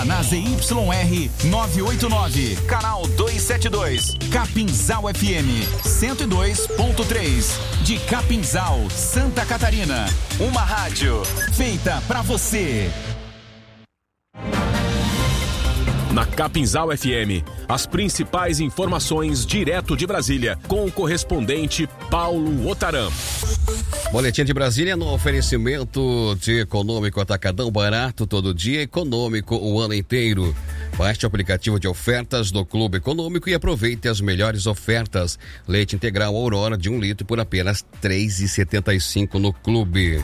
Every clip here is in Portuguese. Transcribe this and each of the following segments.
Na ZYR 989, canal 272, Capinzal FM 102.3, de Capinzal, Santa Catarina. Uma rádio feita pra você. Na Capinzal FM, as principais informações direto de Brasília, com o correspondente Paulo Otaran. Boletim de Brasília no oferecimento de Econômico Atacadão, barato todo dia, econômico o ano inteiro. Baixe o aplicativo de ofertas do Clube Econômico e aproveite as melhores ofertas. Leite integral Aurora de 1 litro por apenas R$ 3,75 no Clube.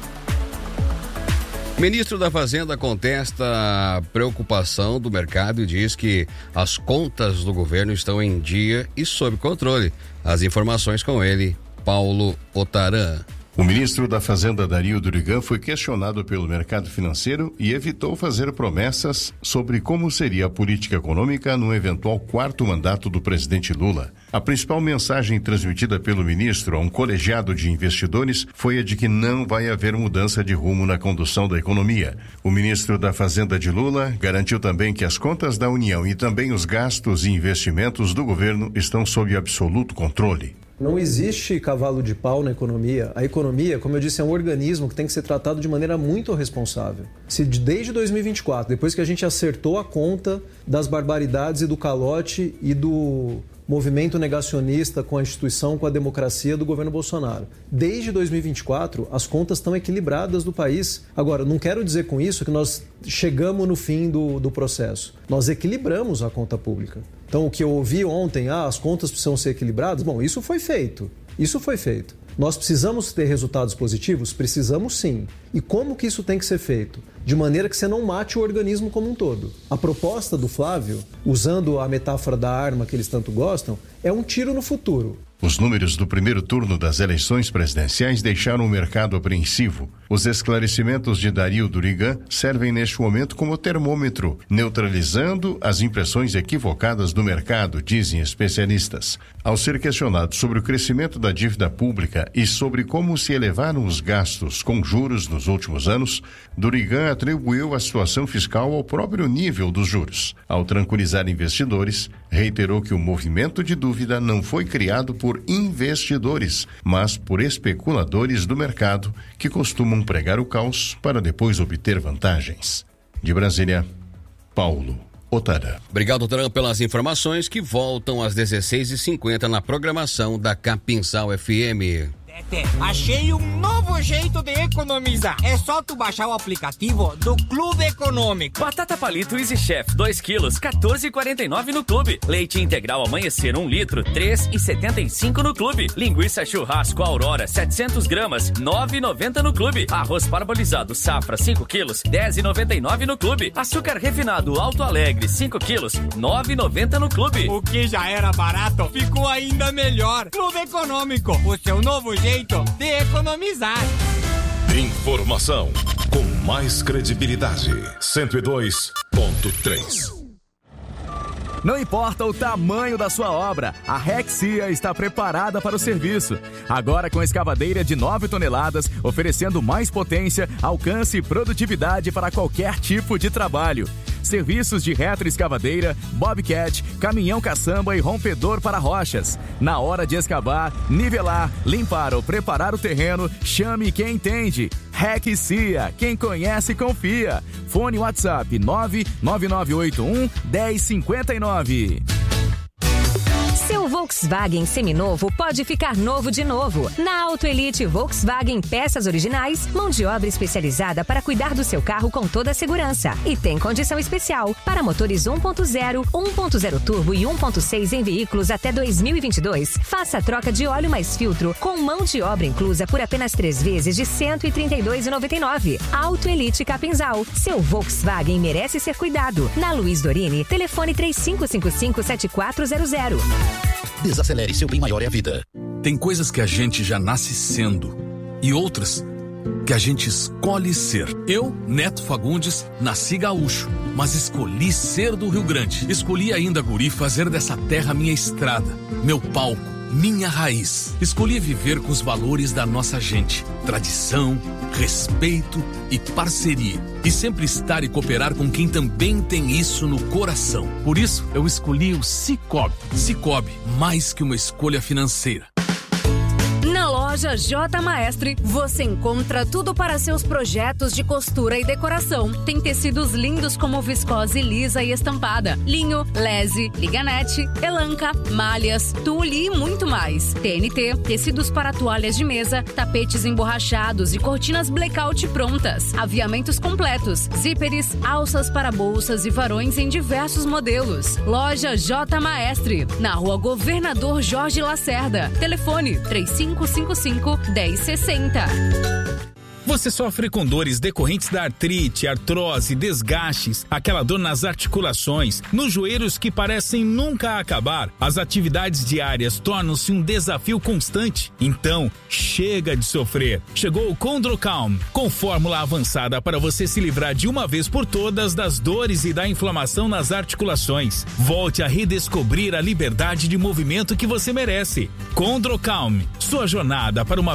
Ministro da Fazenda contesta a preocupação do mercado e diz que as contas do governo estão em dia e sob controle. As informações com ele, Paulo Otaran. O ministro da Fazenda, Dario Durigan, foi questionado pelo mercado financeiro e evitou fazer promessas sobre como seria a política econômica no eventual 4º mandato do presidente Lula. A principal mensagem transmitida pelo ministro a um colegiado de investidores foi a de que não vai haver mudança de rumo na condução da economia. O ministro da Fazenda de Lula garantiu também que as contas da União e também os gastos e investimentos do governo estão sob absoluto controle. Não existe cavalo de pau na economia. A economia, como eu disse, é um organismo que tem que ser tratado de maneira muito responsável. Se desde 2024, depois que a gente acertou a conta das barbaridades e do calote e do movimento negacionista com a instituição, com a democracia do governo Bolsonaro. Desde 2024, as contas estão equilibradas do país. Agora, não quero dizer com isso que nós chegamos no fim do processo. Nós equilibramos a conta pública. Então, o que eu ouvi ontem, as contas precisam ser equilibradas, bom, isso foi feito. Nós precisamos ter resultados positivos? Precisamos sim. E como que isso tem que ser feito? De maneira que você não mate o organismo como um todo. A proposta do Flávio, usando a metáfora da arma que eles tanto gostam, é um tiro no futuro. Os números do primeiro turno das eleições presidenciais deixaram o mercado apreensivo. Os esclarecimentos de Dario Durigan servem neste momento como termômetro, neutralizando as impressões equivocadas do mercado, dizem especialistas. Ao ser questionado sobre o crescimento da dívida pública e sobre como se elevaram os gastos com juros nos últimos anos, Durigan atribuiu a situação fiscal ao próprio nível dos juros. Ao tranquilizar investidores, reiterou que o movimento de dúvida não foi criado por investidores, mas por especuladores do mercado que costumam pregar o caos para depois obter vantagens. De Brasília, Paulo Otaran. Obrigado, Otaran, pelas informações que voltam às 16h50 na programação da Capinzal FM. Achei um novo jeito de economizar. É só tu baixar o aplicativo do Clube Econômico. Batata palito Easy Chef 2 quilos, R$14,49 no Clube. Leite integral Amanhecer 1 litro, R$3,75 no Clube. Linguiça churrasco Aurora 700 gramas, R$9,90 no Clube. Arroz parbolizado Safra 5 quilos, R$10,99 no Clube. Açúcar refinado Alto Alegre 5 quilos, R$9,90 no Clube. O que já era barato ficou ainda melhor. Clube Econômico, o seu novo jeito de economizar. Informação com mais credibilidade. 102.3. Não importa o tamanho da sua obra, a Rexia está preparada para o serviço. Agora com escavadeira de 9 toneladas, oferecendo mais potência, alcance e produtividade para qualquer tipo de trabalho. Serviços de retroescavadeira, bobcat, caminhão caçamba e rompedor para rochas. Na hora de escavar, nivelar, limpar ou preparar o terreno, chame quem entende. Rexia, quem conhece confia. Fone WhatsApp 99981-1059. Seu Volkswagen seminovo pode ficar novo de novo. Na Auto Elite Volkswagen Peças Originais, mão de obra especializada para cuidar do seu carro com toda a segurança. E tem condição especial para motores 1.0, 1.0 turbo e 1.6 em veículos até 2022. Faça a troca de óleo mais filtro com mão de obra inclusa por apenas 3 vezes de R$ 132,99. Auto Elite Capinzal. Seu Volkswagen merece ser cuidado. Na Luiz Dorini, telefone 3555-7400. Desacelere, seu bem maior é a vida. Tem coisas que a gente já nasce sendo e outras que a gente escolhe ser. Eu, Neto Fagundes, nasci gaúcho, mas escolhi ser do Rio Grande. Escolhi ainda, guri, fazer dessa terra minha estrada, meu palco. minha raiz. Escolhi viver com os valores da nossa gente: tradição, respeito e parceria. E sempre estar e cooperar com quem também tem isso no coração. Por isso, eu escolhi o Cicobi. Cicobi, mais que uma escolha financeira. Na loja J Maestre, você encontra tudo para seus projetos de costura e decoração. Tem tecidos lindos como viscose lisa e estampada, linho, lese, liganete, elanca, malhas, tule e muito mais. TNT, tecidos para toalhas de mesa, tapetes emborrachados e cortinas blackout prontas. Aviamentos completos, zíperes, alças para bolsas e varões em diversos modelos. Loja J Maestre, na Rua Governador Jorge Lacerda. Telefone 3555-1060. Você sofre com dores decorrentes da artrite, artrose, desgastes, aquela dor nas articulações, nos joelhos que parecem nunca acabar? As atividades diárias tornam-se um desafio constante? Então, chega de sofrer. Chegou o Condrocalm, com fórmula avançada para você se livrar de uma vez por todas das dores e da inflamação nas articulações. Volte a redescobrir a liberdade de movimento que você merece. Condrocalm, sua jornada para uma